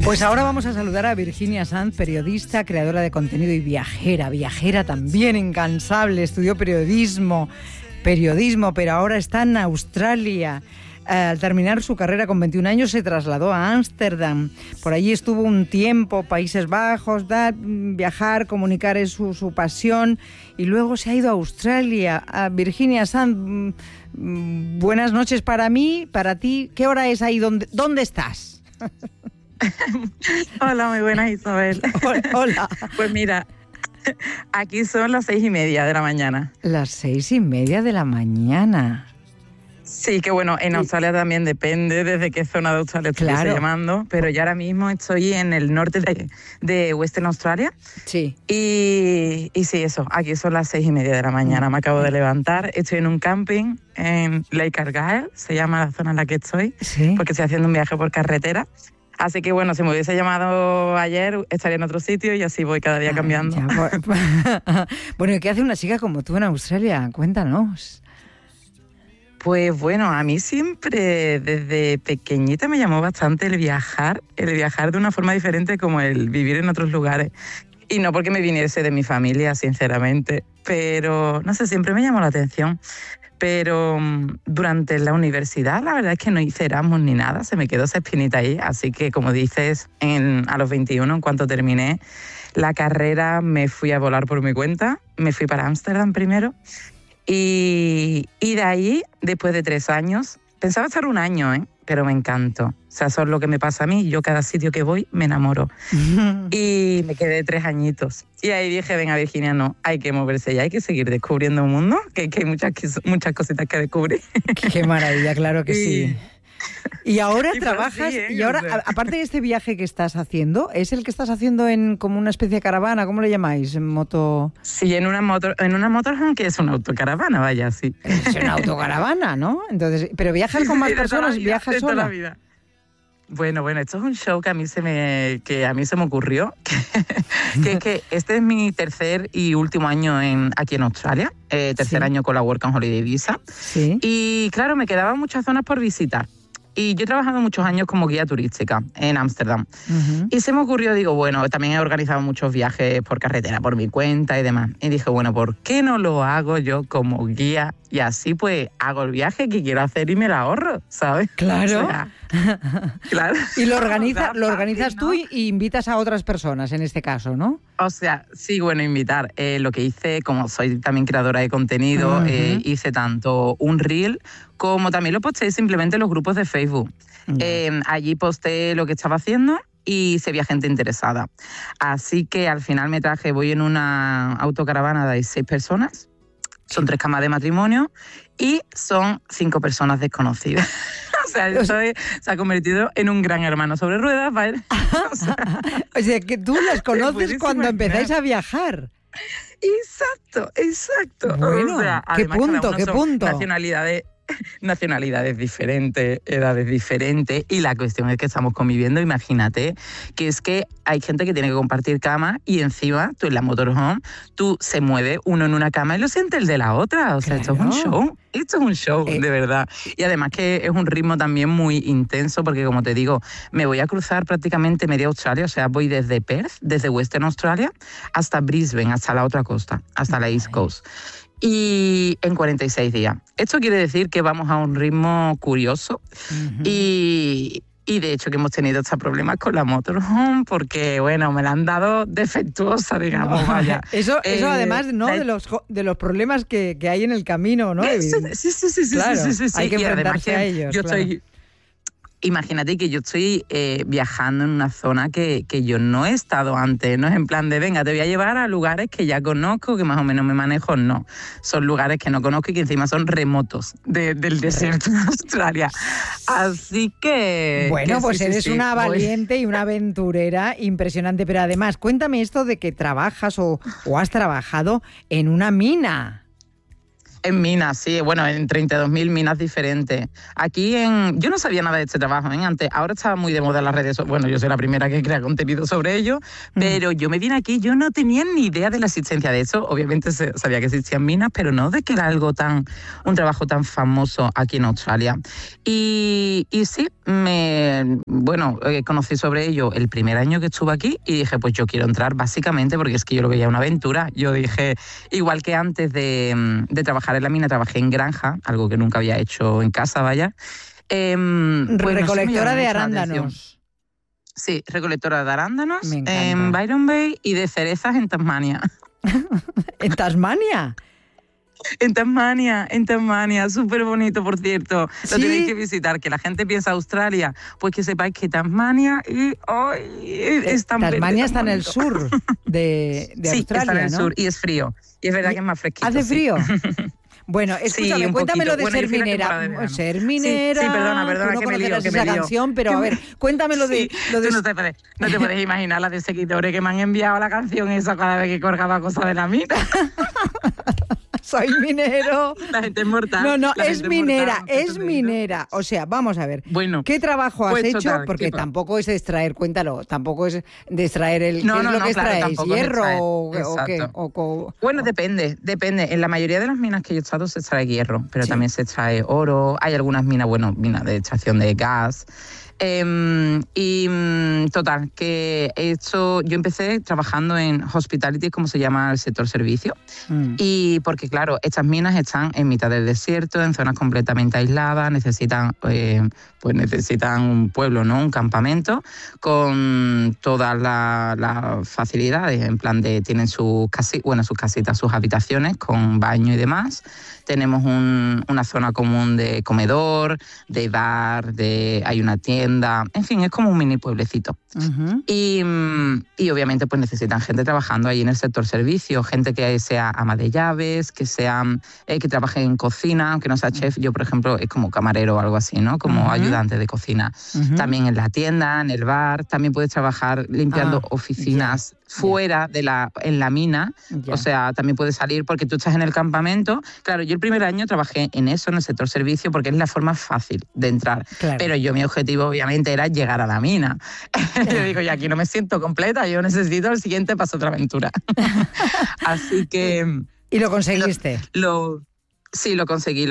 Pues ahora vamos a saludar a Virginia Sanz, periodista, creadora de contenido y viajera también incansable. Estudió periodismo, pero ahora está en Australia. Al terminar su carrera con 21 años se trasladó a Ámsterdam. Por allí estuvo un tiempo, Países Bajos, viajar, comunicar es su pasión, y luego se ha ido a Australia. Virginia Sanz, buenas noches para mí, para ti. ¿Qué hora es ahí? ¿Dónde estás? Hola, muy buenas, Isabel. Hola. Pues mira, aquí son las 6:30 de la mañana. Las 6:30 de la mañana. Sí, que bueno, en Australia también depende desde qué zona de Australia estuviese llamando, pero yo ahora mismo estoy en el norte de Western Australia. Sí. Y sí, eso, aquí son las 6:30 de la mañana, me acabo de levantar, estoy en un camping en Lake Argyle, se llama la zona en la que estoy, porque estoy haciendo un viaje por carretera. Así que bueno, si me hubiese llamado ayer, estaría en otro sitio y así voy cada día cambiando. Bueno, ¿y qué hace una chica como tú en Australia? Cuéntanos. Pues bueno, a mí siempre desde pequeñita me llamó bastante el viajar de una forma diferente, como el vivir en otros lugares. Y no porque me viniese de mi familia, sinceramente, pero no sé, siempre me llamó la atención. Pero durante la universidad la verdad es que no hice Erasmus ni nada, se me quedó esa espinita ahí, así que como dices, a los 21, en cuanto terminé la carrera, me fui a volar por mi cuenta, me fui para Ámsterdam primero. Y de ahí, después de 3 años, pensaba estar 1 año, pero me encantó. O sea, eso es lo que me pasa a mí. Yo cada sitio que voy me enamoro. Y me quedé 3 añitos. Y ahí dije, venga, Virginia, no, hay que moverse ya, hay que seguir descubriendo un mundo, que hay muchas cositas que descubrir. Qué maravilla, claro que sí. Y ahora trabajas, sí, y ahora, aparte de este viaje que estás haciendo, ¿es el que estás haciendo en como una especie de caravana? ¿Cómo le llamáis? ¿En moto? Sí, en una motorhome, que es una autocaravana, vaya, sí. Es una autocaravana, ¿no? Entonces, ¿pero viajas con más personas? ¿Viajas sola? Toda la vida. Bueno, esto es un show que a mí se me ocurrió, que este es mi tercer y último año aquí en Australia, tercer año con la Work and Holiday Visa. Sí. Y claro, me quedaban muchas zonas por visitar. Y yo he trabajado muchos años como guía turística en Ámsterdam. Y se me ocurrió, digo, bueno, también he organizado muchos viajes por carretera, por mi cuenta y demás. Y dije, bueno, ¿por qué no lo hago yo como guía? Y así pues hago el viaje que quiero hacer y me lo ahorro, ¿sabes? Claro. O sea, claro. Y lo organizas tú y invitas a otras personas en este caso, ¿no? O sea, sí, bueno, invitar. Lo que hice, como soy también creadora de contenido, hice tanto un reel como también lo posté simplemente en los grupos de Facebook. Allí posté lo que estaba haciendo y se veía gente interesada. Así que al final voy en una autocaravana de 6 personas, son 3 camas de matrimonio y son 5 personas desconocidas. O sea, se ha convertido en un gran hermano sobre ruedas, ¿vale? O sea, que tú las conoces cuando empezáis a viajar. Exacto. Bueno, o sea, ¿qué punto? Nacionalidades diferentes, edades diferentes, y la cuestión es que estamos conviviendo. Imagínate que es que hay gente que tiene que compartir cama y encima tú en la motorhome, tú se mueve uno en una cama y lo siente el de la otra. O sea, claro. Esto es un show, de verdad. Y además que es un ritmo también muy intenso porque, como te digo, me voy a cruzar prácticamente media Australia. O sea, voy desde Perth, desde Western Australia, hasta Brisbane, hasta la otra costa, hasta la East Coast. Y en 46 días. Esto quiere decir que vamos a un ritmo curioso y de hecho que hemos tenido estos problemas con la motorhome porque, bueno, me la han dado defectuosa, digamos, vaya. Eso además, ¿no? De los problemas que hay en el camino, ¿no? Sí. Claro, sí. Hay que enfrentarse a ellos. Imagínate que yo estoy viajando en una zona que yo no he estado antes. No es en plan de, venga, te voy a llevar a lugares que ya conozco, que más o menos me manejo. No, son lugares que no conozco y que encima son remotos del desierto de Australia. Así que... Bueno, pues eres una valiente y una aventurera impresionante. Pero además, cuéntame esto de que trabajas o has trabajado en una mina. En minas, sí, bueno, en 32.000 minas diferentes. Yo no sabía nada de este trabajo, antes, ahora estaba muy de moda en las redes, bueno, yo soy la primera que crea contenido sobre ello, pero yo me vine aquí, yo no tenía ni idea de la existencia de eso, obviamente sabía que existían minas, pero no de que era un trabajo tan famoso aquí en Australia. Y sí, conocí sobre ello el primer año que estuve aquí y dije, pues yo quiero entrar básicamente porque es que yo lo veía una aventura. Yo dije, igual que antes de trabajar en la mina, trabajé en granja, algo que nunca había hecho en casa, vaya. Recolectora de arándanos. Sí, recolectora de arándanos en Byron Bay y de cerezas en Tasmania. ¿En Tasmania? En Tasmania, súper bonito, por cierto. ¿Sí? Lo tenéis que visitar, que la gente piensa Australia, pues que sepáis que Tasmania es tan Tasmania verde, está en el sur de Australia, sí, está en el sur y es frío. Y es verdad que es más fresquito. ¿Hace frío? Bueno, escúchame, sí, cuéntamelo de ser minera. Ser minera. Sí, perdona, tú no que me lío. esa canción, pero a ver, cuéntamelo de... No te puedes imaginar la de seguidores que me han enviado la canción esa cada vez que colgaba cosas de la mina. Soy minero. La gente es mortal. No, es minera. O sea, vamos a ver. Bueno, ¿qué trabajo has hecho? Total, porque tampoco es extraer, cuéntalo, tampoco es de extraer ¿qué es lo que extraéis? ¿Hierro o qué? Bueno, depende. En la mayoría de las minas que yo he estado se extrae hierro, pero también se extrae oro. Hay algunas minas, minas de extracción de gas. Total, que yo empecé trabajando en hospitality, como se llama el sector servicio, y porque claro, estas minas están en mitad del desierto, en zonas completamente aisladas, necesitan un pueblo, ¿no? Un campamento con todas las facilidades, en plan tienen sus casitas, sus habitaciones con baño y demás. Tenemos una zona común de comedor, de bar, hay una tienda, en fin, es como un mini pueblecito. Uh-huh. Y obviamente pues necesitan gente trabajando ahí en el sector servicio, gente que sea ama de llaves, que trabaje en cocina, aunque no sea chef. Yo, por ejemplo, es como camarero o algo así, ¿no? Como ayudante de cocina. Uh-huh. También en la tienda, en el bar, también puedes trabajar limpiando oficinas fuera en la mina. O sea, también puedes salir porque tú estás en el campamento. Claro, yo el primer año trabajé en eso, en el sector servicio, porque es la forma fácil de entrar. Claro. Pero mi objetivo obviamente era llegar a la mina. Yo digo, y aquí no me siento completa, yo necesito el siguiente paso, otra aventura. Así que... ¿Y lo conseguiste? Sí, lo conseguí.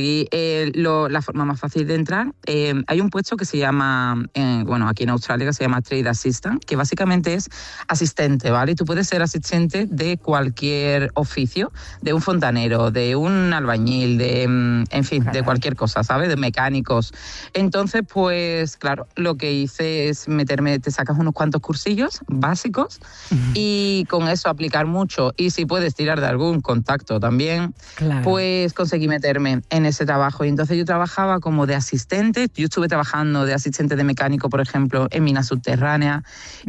La forma más fácil de entrar, hay un puesto que se llama, aquí en Australia, que se llama Trade Assistant, que básicamente es asistente, ¿vale? Y tú puedes ser asistente de cualquier oficio, de un fontanero, de un albañil, de cualquier cosa, ¿sabes? De mecánicos. Entonces, pues, claro, lo que hice es te sacas unos cuantos cursillos básicos y con eso aplicar mucho. Y si puedes tirar de algún contacto también, pues conseguí meterme en ese trabajo. Y entonces yo trabajaba como de asistente. Yo estuve trabajando de asistente de mecánico, por ejemplo, en minas subterráneas,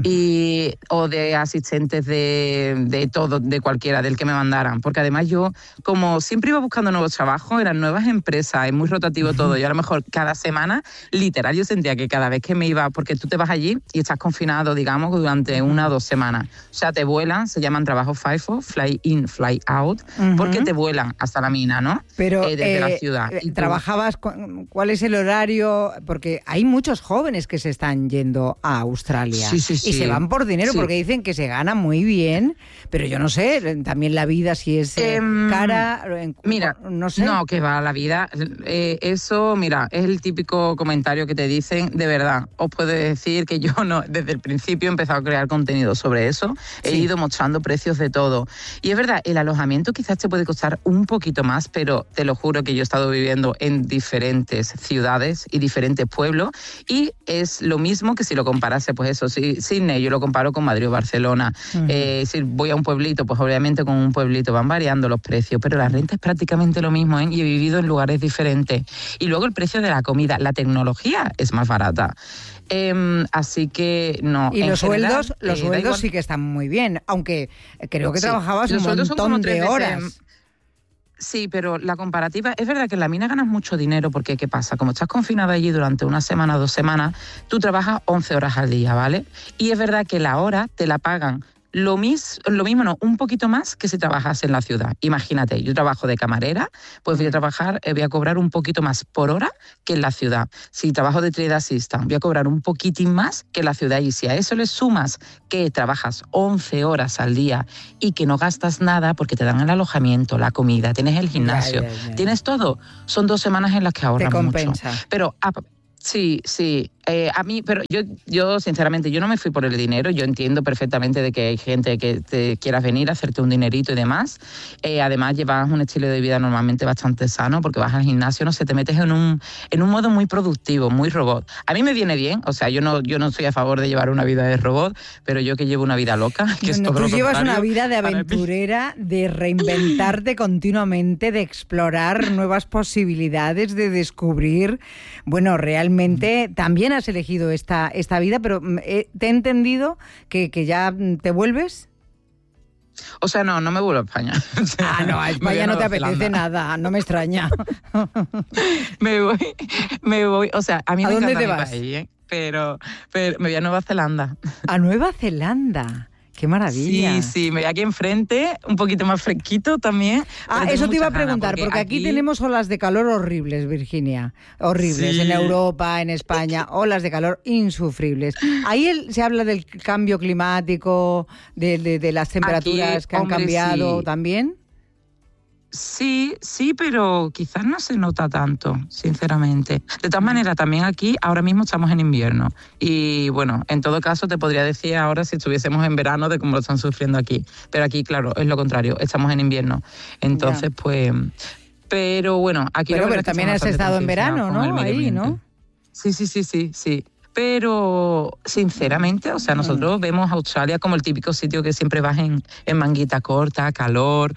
o de asistentes de todo, de cualquiera, del que me mandaran. Porque además yo, como siempre iba buscando nuevos trabajos, eran nuevas empresas, es muy rotativo todo. Yo a lo mejor cada semana, literal, yo sentía que cada vez que me iba, porque tú te vas allí y estás confinado, digamos, durante 1 o 2 semanas. O sea, te vuelan, se llaman trabajos FIFO, fly in, fly out, porque te vuelan hasta la mina, ¿no? Pero desde la ciudad. ¿Trabajabas? ¿Cuál es el horario? Porque hay muchos jóvenes que se están yendo a Australia y se van por dinero porque dicen que se gana muy bien, pero yo no sé, también la vida si es cara, mira, no sé. No, que va la vida. Eso, mira, es el típico comentario que te dicen. De verdad, os puedo decir que yo desde el principio he empezado a crear contenido sobre eso. He ido mostrando precios de todo. Y es verdad, el alojamiento quizás te puede costar un poquito más, pero te lo juro que yo he estado viviendo en diferentes ciudades y diferentes pueblos y es lo mismo que si lo comparase, pues eso, Sydney yo lo comparo con Madrid o Barcelona. Si voy a un pueblito, pues obviamente con un pueblito van variando los precios, pero la renta es prácticamente lo mismo, y he vivido en lugares diferentes. Y luego el precio de la comida, la tecnología es más barata. Así que no. Y los sueldos sí que están muy bien, aunque creo que trabajabas un montón de horas. Sí, pero la comparativa, es verdad que en la mina ganas mucho dinero porque, ¿qué pasa? Como estás confinada allí durante 1 semana, 2 semanas, tú trabajas 11 horas al día, ¿vale? Y es verdad que la hora te la pagan lo mismo no, un poquito más que si trabajas en la ciudad. Imagínate, yo trabajo de camarera, pues voy a cobrar un poquito más por hora que en la ciudad. Si trabajo de trade assistant, voy a cobrar un poquitín más que en la ciudad. Y si a eso le sumas que trabajas 11 horas al día y que no gastas nada porque te dan el alojamiento, la comida, tienes el gimnasio, tienes todo, son 2 semanas en las que ahorras mucho. Te compensa. Pero sí. A mí, pero yo sinceramente, yo no me fui por el dinero. Yo entiendo perfectamente de que hay gente que te quieras venir a hacerte un dinerito y demás. Además, llevas un estilo de vida normalmente bastante sano porque vas al gimnasio, no sé, te metes en un modo muy productivo, muy robot. A mí me viene bien, o sea, yo no soy a favor de llevar una vida de robot, pero yo que llevo una vida loca, que es todo lo contrario. Tú llevas una vida de aventurera, de reinventarte continuamente, de explorar nuevas posibilidades, de descubrir. Bueno, realmente también has elegido esta vida, pero te he entendido que ya te vuelves. O sea, no me vuelvo a España. O sea, no, a España no te apetece nada, no me extraña. me voy, o sea, a mí me encanta mi país, pero me voy a Nueva Zelanda. ¿A Nueva Zelanda? ¡Qué maravilla! Sí, me voy aquí enfrente, un poquito más fresquito también. Eso te iba a preguntar, porque aquí tenemos olas de calor horribles, Virginia. Horribles, sí. En Europa, en España, olas de calor insufribles. Ahí se habla del cambio climático, de las temperaturas aquí, que han cambiado también. Sí, pero quizás no se nota tanto, sinceramente. De todas maneras, también aquí ahora mismo estamos en invierno. Y bueno, en todo caso te podría decir ahora si estuviésemos en verano de cómo lo están sufriendo aquí. Pero aquí, claro, es lo contrario, estamos en invierno. Entonces, pues... Pero bueno, aquí... Pero también has estado en verano, ¿no? Ahí, ¿no? Sí. Pero, sinceramente, o sea, nosotros vemos Australia como el típico sitio que siempre vas en manguita corta, calor.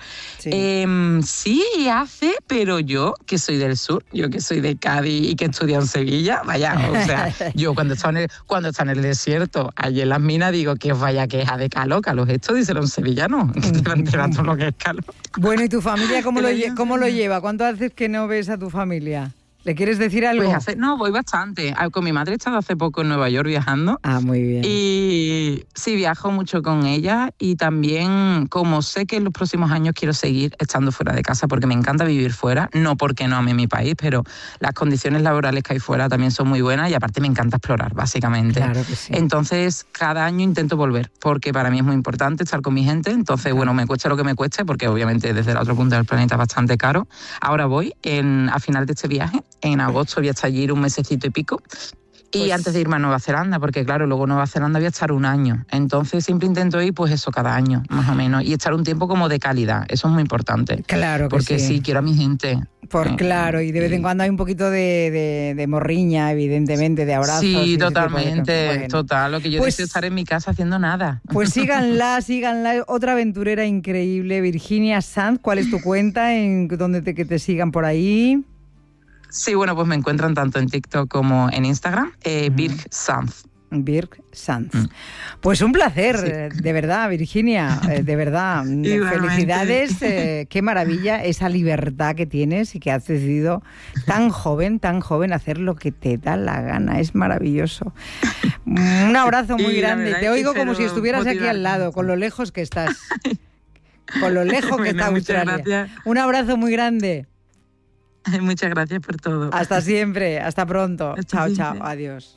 Sí hace, pero yo, que soy del sur, yo que soy de Cádiz y que he estudiado en Sevilla, vaya, o sea, yo cuando está en el desierto, allí en las minas, digo que vaya queja de calor esto, díselo en sevillano, que te va a enterar todo lo que es calor. Bueno, ¿y tu familia cómo lo lleva? ¿Cuánto haces que no ves a tu familia? ¿Le quieres decir algo? Pues voy bastante. Con mi madre he estado hace poco en Nueva York viajando. Muy bien. Y sí, viajo mucho con ella y también, como sé que en los próximos años quiero seguir estando fuera de casa porque me encanta vivir fuera, no porque no ame mi país, pero las condiciones laborales que hay fuera también son muy buenas y aparte me encanta explorar, básicamente. Claro que sí. Entonces, cada año intento volver porque para mí es muy importante estar con mi gente. Entonces, bueno, me cueste lo que me cueste porque obviamente desde el otro punto del planeta es bastante caro. Ahora voy a final de este viaje. En agosto voy a estar allí un mesecito y pico. Y antes de irme a Nueva Zelanda, porque claro, luego Nueva Zelanda voy a estar 1 año. Entonces siempre intento ir, pues eso, cada año, más o menos. Y estar un tiempo como de calidad. Eso es muy importante. Claro que porque sí. Quiero a mi gente. Claro, y de vez en cuando hay un poquito de morriña, evidentemente, de abrazos. Sí, totalmente, total. Lo que yo deseo es estar en mi casa haciendo nada. Pues síganla. Otra aventurera increíble, Virginia Sanz. ¿Cuál es tu cuenta? Que te sigan por ahí. Sí, bueno, pues me encuentran tanto en TikTok como en Instagram, Virg Sanz. Virg Sanz. Pues un placer, de verdad, Virginia, de verdad. Felicidades, qué maravilla esa libertad que tienes y que has decidido tan joven, hacer lo que te da la gana. Es maravilloso. Un abrazo muy grande. Te oigo como si estuvieras aquí al lado, con lo lejos que estás. Con lo lejos que está Australia. Gracias. Un abrazo muy grande. Muchas gracias por todo. Hasta siempre, hasta pronto. Chao, adiós.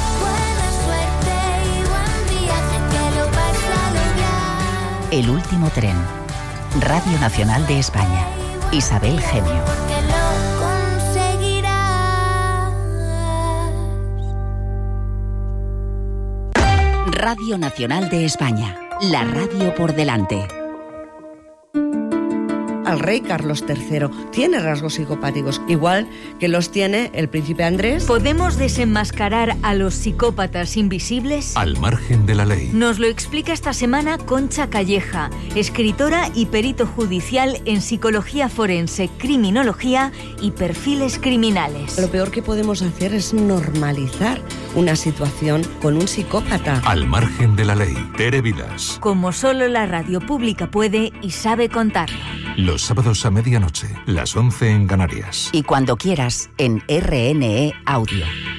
El último tren. Radio Nacional de España. Isabel Gemio. Radio Nacional de España. La radio por delante. Al rey Carlos III tiene rasgos psicopáticos, igual que los tiene el príncipe Andrés. ¿Podemos desenmascarar a los psicópatas invisibles? Al margen de la ley. Nos lo explica esta semana Concha Calleja, escritora y perito judicial en psicología forense, criminología y perfiles criminales. Lo peor que podemos hacer es normalizar una situación con un psicópata. Al margen de la ley. Tere Vilas. Como solo la radio pública puede y sabe contarlo. Los sábados a medianoche, las 11 en Canarias. Y cuando quieras, en RNE Audio.